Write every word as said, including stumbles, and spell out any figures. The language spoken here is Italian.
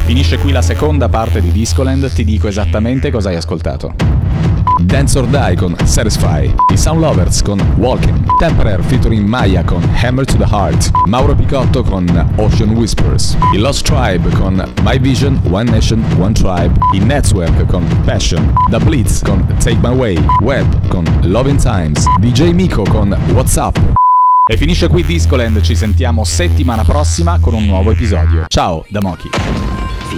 Finisce qui la seconda parte di Discoland, ti dico esattamente cosa hai ascoltato. Dance or Die con Satisfy, i Sound Lovers con Walking, Temperer featuring Maya con Hammer to the Heart, Mauro Picotto con Ocean Whispers, i Lost Tribe con My Vision, One Nation, One Tribe, i Network con Passion, The Blitz con Take My Way, Web con Loving Times, D J Miko con What's Up. E finisce qui Discoland, ci sentiamo settimana prossima con un nuovo episodio. Ciao da Moki.